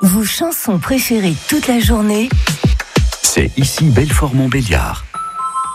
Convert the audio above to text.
Vos chansons préférées toute la journée, c'est ici Belfort-Montbéliard.